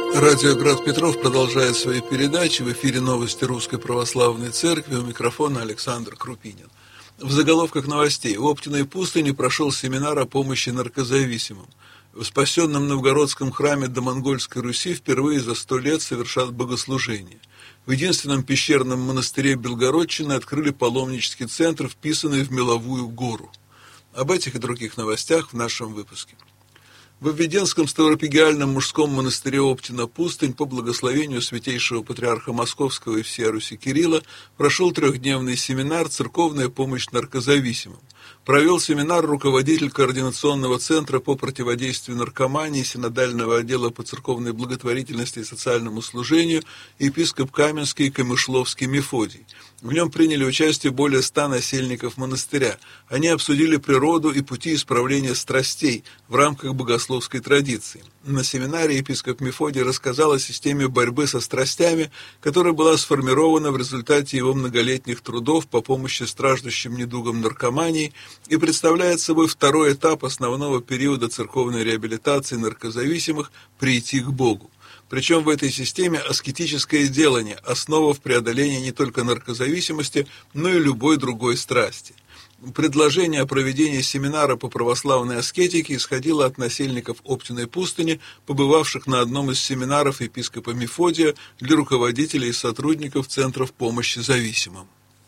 Радио «Град Петров» продолжает свои передачи. В эфире новости Русской Православной Церкви. У микрофона Александр Крупинин. В заголовках новостей. В Оптиной пустыне прошел семинар о помощи наркозависимым. В спасенном Новгородском храме Домонгольской Руси впервые за 100 лет совершат богослужение. В единственном пещерном монастыре Белгородчины открыли паломнический центр, вписанный в Меловую гору. Об этих и других новостях в нашем выпуске. В Введенском Ставропигиальном мужском монастыре Оптина пустынь по благословению святейшего патриарха Московского и всея Руси Кирилла прошел трехдневный семинар «Церковная помощь наркозависимым». Провел семинар руководитель Координационного центра по противодействию наркомании Синодального отдела по церковной благотворительности и социальному служению епископ Каменский и Камышловский Мефодий. В нем приняли участие более 100 насельников монастыря. Они обсудили природу и пути исправления страстей в рамках богословской традиции. На семинаре епископ Мефодий рассказал о системе борьбы со страстями, которая была сформирована в результате его многолетних трудов по помощи страждущим недугам наркомании и представляет собой второй этап основного периода церковной реабилитации наркозависимых «Прийти к Богу». Причем в этой системе аскетическое делание – основа в преодолении не только наркозависимости, но и любой другой страсти. Предложение о проведении семинара по православной аскетике исходило от насельников Оптиной пустыни, побывавших на одном из семинаров епископа Мефодия для руководителей и сотрудников центров помощи зависимым.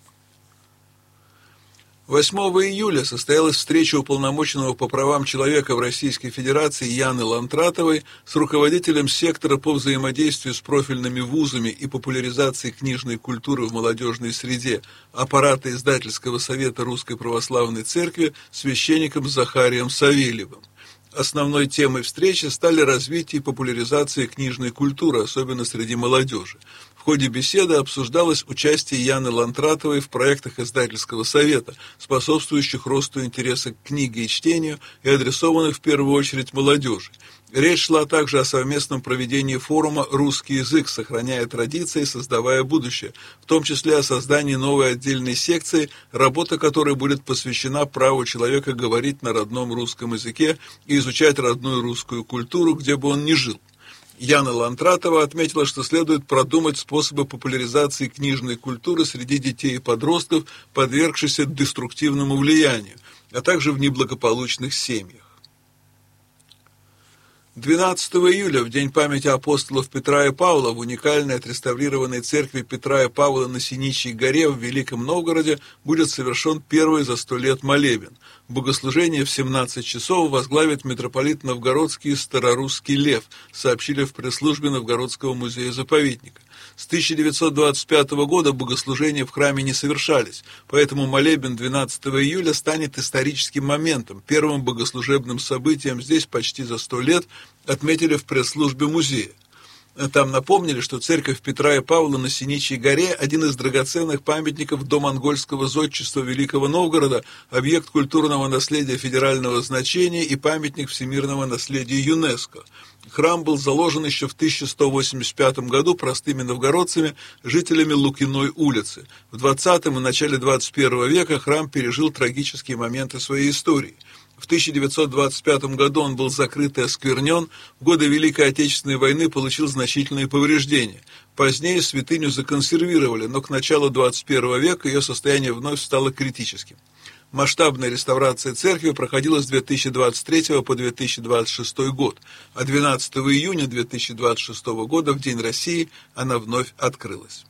8 июля состоялась встреча уполномоченного по правам человека в Российской Федерации Яны Лантратовой с руководителем сектора по взаимодействию с профильными вузами и популяризации книжной культуры в молодежной среде аппарата Издательского совета Русской Православной Церкви священником Захарием Савельевым. Основной темой встречи стали развитие и популяризация книжной культуры, особенно среди молодежи. В ходе беседы обсуждалось участие Яны Лантратовой в проектах Издательского совета, способствующих росту интереса к книге и чтению и адресованных в первую очередь молодежи. Речь шла также о совместном проведении форума «Русский язык, сохраняя традиции, создавая будущее», в том числе о создании новой отдельной секции, работа которой будет посвящена праву человека говорить на родном русском языке и изучать родную русскую культуру, где бы он ни жил. Яна Лантратова отметила, что следует продумать способы популяризации книжной культуры среди детей и подростков, подвергшихся деструктивному влиянию, а также в неблагополучных семьях. 12 июля, в день памяти апостолов Петра и Павла, в уникальной отреставрированной церкви Петра и Павла на Синичьей горе в Великом Новгороде будет совершен первый за 100 лет молебен. Богослужение в 17 часов возглавит митрополит Новгородский и Старорусский Лев, сообщили в пресс-службе Новгородского музея-заповедника. С 1925 года богослужения в храме не совершались, поэтому молебен 12 июля станет историческим моментом, первым богослужебным событием здесь почти за 100 лет, отметили в пресс-службе музея. Там напомнили, что церковь Петра и Павла на Синичьей горе – один из драгоценных памятников домонгольского зодчества Великого Новгорода, объект культурного наследия федерального значения и памятник всемирного наследия ЮНЕСКО. Храм был заложен еще в 1185 году простыми новгородцами, жителями Лукиной улицы. В 20 и начале 21 века храм пережил трагические моменты своей истории. В 1925 году он был закрыт и осквернен, в годы Великой Отечественной войны получил значительные повреждения. Позднее святыню законсервировали, но к началу 21 века ее состояние вновь стало критическим. Масштабная реставрация церкви проходила с 2023 по 2026 год, а 12 июня 2026 года, в День России, она вновь открылась.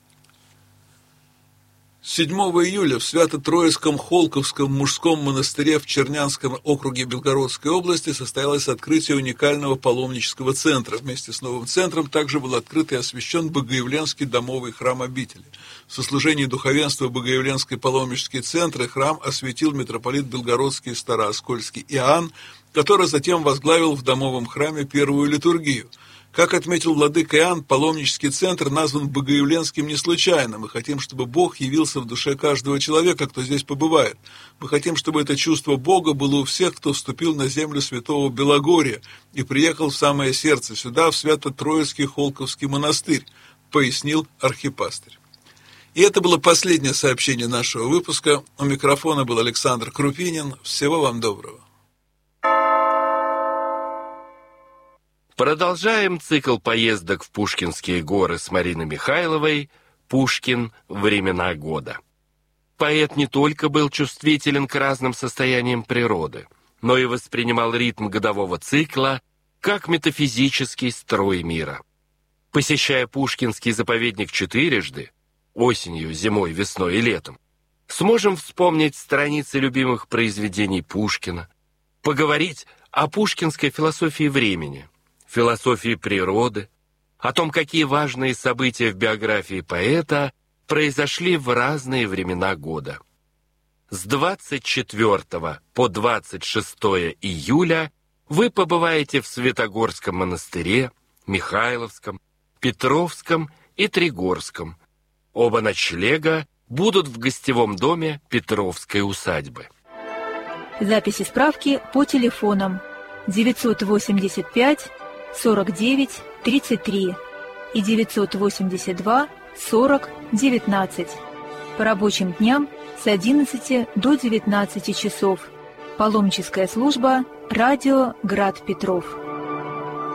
7 июля в Свято-Троицком Холковском мужском монастыре в Чернянском округе Белгородской области состоялось открытие уникального паломнического центра. Вместе с новым центром также был открыт и освящен Богоявленский домовый храм обители. В сослужении духовенства Богоявленской паломнический центр и храм осветил митрополит Белгородский и Старооскольский Иоанн, который затем возглавил в домовом храме первую литургию. Как отметил владыка Иоанн, паломнический центр назван Богоявленским не случайно. Мы хотим, чтобы Бог явился в душе каждого человека, кто здесь побывает. Мы хотим, чтобы это чувство Бога было у всех, кто вступил на землю святого Белогорья и приехал в самое сердце, сюда, в Свято-Троицкий Холковский монастырь, пояснил архипастырь. И это было последнее сообщение нашего выпуска. У микрофона был Александр Крупинин. Всего вам доброго. Продолжаем цикл поездок в Пушкинские горы с Мариной Михайловой «Пушкин. Времена года». Поэт не только был чувствителен к разным состояниям природы, но и воспринимал ритм годового цикла как метафизический строй мира. Посещая Пушкинский заповедник четырежды, осенью, зимой, весной и летом, сможем вспомнить страницы любимых произведений Пушкина, поговорить о пушкинской философии времени, философии природы, о том, какие важные события в биографии поэта произошли в разные времена года. С 24 по 26 июля вы побываете в Святогорском монастыре, Михайловском, Петровском и Тригорском. Оба ночлега будут в гостевом доме Петровской усадьбы. Записи справки по телефонам 985 49 33 и 982 40 19. По рабочим дням с 11 до 19 часов. Паломническая служба «Радио Град Петров».